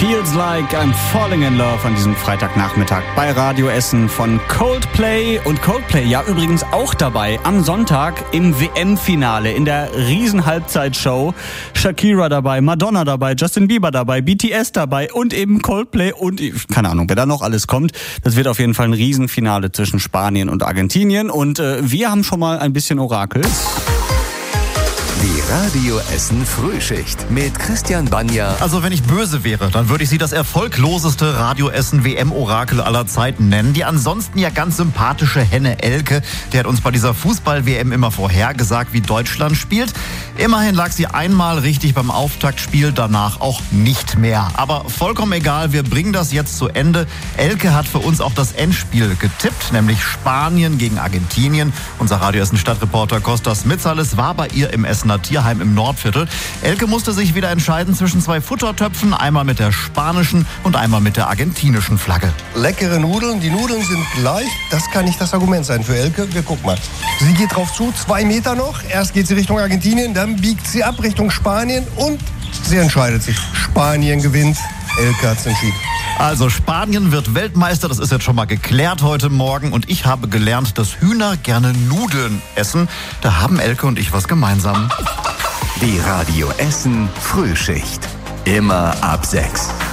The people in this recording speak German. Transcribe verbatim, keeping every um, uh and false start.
Feels Like I'm Falling in Love an diesem Freitagnachmittag bei Radio Essen von Coldplay. Und Coldplay, ja übrigens auch dabei am Sonntag im W M-Finale in der Riesen-Halbzeitshow. Shakira dabei, Madonna dabei, Justin Bieber dabei, B T S dabei und eben Coldplay und keine Ahnung, wer da noch alles kommt. Das wird auf jeden Fall ein Riesenfinale zwischen Spanien und Argentinien. Und äh, wir haben schon mal ein bisschen Orakel. Die Radio Essen Frühschicht mit Christian Banja. Also wenn ich böse wäre, dann würde ich sie das erfolgloseste Radio Essen W M-Orakel aller Zeiten nennen. Die ansonsten ja ganz sympathische Henne Elke, die hat uns bei dieser Fußball-W M immer vorhergesagt, wie Deutschland spielt. Immerhin lag sie einmal richtig beim Auftaktspiel, danach auch nicht mehr. Aber vollkommen egal, wir bringen das jetzt zu Ende. Elke hat für uns auch das Endspiel getippt, nämlich Spanien gegen Argentinien. Unser Radio Essen Stadtreporter Kostas Mitzales war bei ihr im Essener Tierheim im Nordviertel. Elke musste sich wieder entscheiden zwischen zwei Futtertöpfen, einmal mit der spanischen und einmal mit der argentinischen Flagge. Leckere Nudeln, die Nudeln sind gleich. Das kann nicht das Argument sein für Elke. Wir gucken mal. Sie geht drauf zu, zwei Meter noch. Erst geht sie Richtung Argentinien, dann biegt sie ab Richtung Spanien und sie entscheidet sich. Spanien gewinnt. Elke hat's entschieden. Also Spanien wird Weltmeister, das ist jetzt schon mal geklärt heute Morgen. Und ich habe gelernt, dass Hühner gerne Nudeln essen. Da haben Elke und ich was gemeinsam. Die Radio Essen Frühschicht. Immer ab sechs.